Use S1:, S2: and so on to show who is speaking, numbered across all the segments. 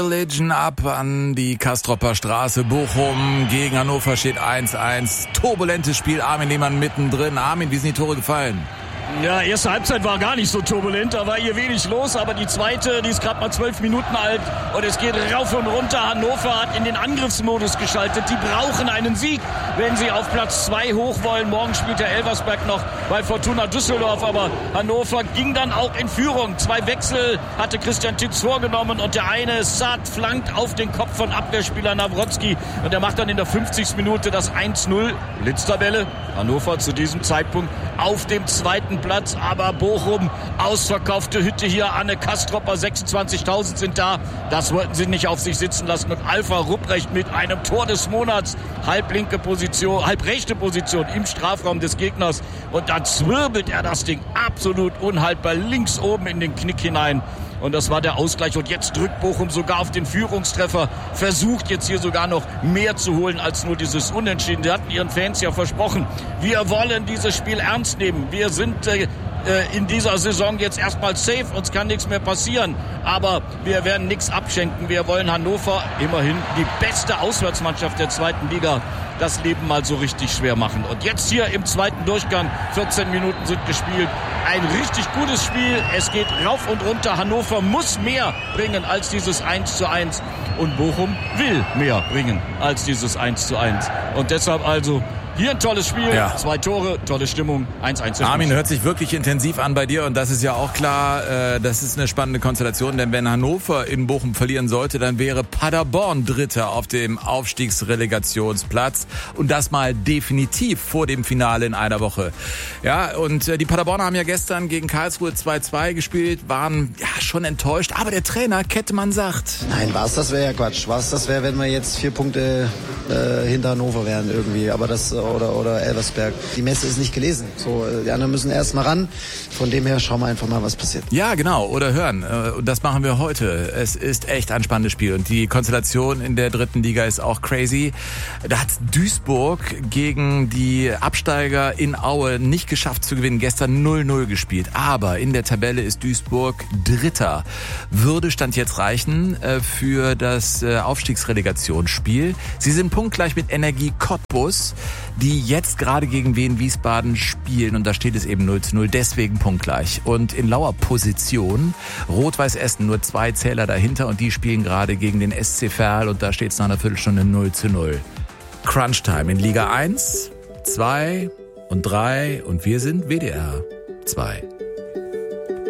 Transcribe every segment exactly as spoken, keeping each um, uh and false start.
S1: Religion ab an die Kastropper Straße. Bochum gegen Hannover steht eins eins. Turbulentes Spiel. Armin Lehmann mittendrin. Armin, wie sind die Tore gefallen?
S2: Ja, erste Halbzeit war gar nicht so turbulent, da war hier wenig los, aber die zweite, die ist gerade mal zwölf Minuten alt und es geht rauf und runter. Hannover hat in den Angriffsmodus geschaltet, die brauchen einen Sieg, wenn sie auf Platz zwei hoch wollen. Morgen spielt der Elversberg noch bei Fortuna Düsseldorf, aber Hannover ging dann auch in Führung. Zwei Wechsel hatte Christian Titz vorgenommen und der eine, Saad, flankt auf den Kopf von Abwehrspieler Nawrocki und er macht dann in der fünfzigsten Minute das eins null. Blitztabelle, Hannover zu diesem Zeitpunkt auf dem zweiten Platz, aber Bochum, ausverkaufte Hütte hier, Anne Kastropper, sechsundzwanzigtausend sind da, das wollten sie nicht auf sich sitzen lassen und Alpha Rupprecht mit einem Tor des Monats, halblinke Position, halbrechte Position im Strafraum des Gegners und dann zwirbelt er das Ding absolut unhaltbar links oben in den Knick hinein. Und das war der Ausgleich. Und jetzt drückt Bochum sogar auf den Führungstreffer. Versucht jetzt hier sogar noch mehr zu holen als nur dieses Unentschieden. Sie hatten ihren Fans ja versprochen, wir wollen dieses Spiel ernst nehmen. Wir sind äh, in dieser Saison jetzt erstmal safe. Uns kann nichts mehr passieren. Aber wir werden nichts abschenken. Wir wollen Hannover, immerhin die beste Auswärtsmannschaft der zweiten Liga, das Leben mal so richtig schwer machen. Und jetzt hier im zweiten Durchgang, vierzehn Minuten sind gespielt. Ein richtig gutes Spiel. Es geht rauf und runter. Hannover muss mehr bringen als dieses eins zu eins. Und Bochum will mehr bringen als dieses eins zu eins. Und deshalb also hier ein tolles Spiel, ja. Zwei Tore, tolle Stimmung, eins eins.
S1: Armin, hört sich wirklich intensiv an bei dir und das ist ja auch klar, äh, das ist eine spannende Konstellation, denn wenn Hannover in Bochum verlieren sollte, dann wäre Paderborn Dritter auf dem Aufstiegsrelegationsplatz und das mal definitiv vor dem Finale in einer Woche. Ja, und äh, die Paderborner haben ja gestern gegen Karlsruhe zwei zwei gespielt, waren ja schon enttäuscht, aber der Trainer Kettemann sagt...
S3: Nein, was das wäre ja Quatsch, was das wäre, wenn wir jetzt vier Punkte äh, hinter Hannover wären irgendwie, aber das... oder oder Elversberg. Die Messe ist nicht gelesen. So, die anderen müssen erst mal ran. Von dem her schauen wir einfach mal, was passiert.
S1: Ja, genau. Oder hören. Und das machen wir heute. Es ist echt ein spannendes Spiel. Und die Konstellation in der dritten Liga ist auch crazy. Da hat Duisburg gegen die Absteiger in Aue nicht geschafft zu gewinnen. Gestern null null gespielt. Aber in der Tabelle ist Duisburg Dritter. Würde Stand jetzt reichen für das Aufstiegsrelegationsspiel. Sie sind punktgleich mit Energie Cottbus, die jetzt gerade gegen Wien Wiesbaden spielen und da steht es eben null zu null, deswegen punktgleich. Und in lauer Position Rot-Weiß Essen, nur zwei Zähler dahinter und die spielen gerade gegen den S C Verl und da steht es nach einer Viertelstunde null zu null. Crunch-Time in Liga eins, zwei und drei und wir sind W D R zwei.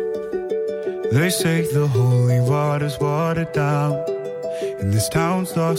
S4: They say the holy water's watered down and this town's lost